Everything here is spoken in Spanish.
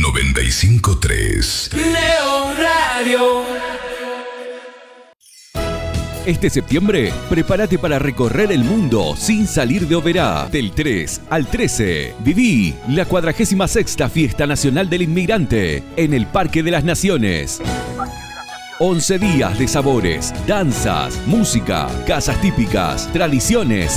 95.3 Neo Radio. Este septiembre, prepárate para recorrer el mundo sin salir de Oberá. Del 3 al 13, viví la 46ª Fiesta Nacional del Inmigrante en el Parque de las Naciones. 11 días de sabores, danzas, música, casas típicas, tradiciones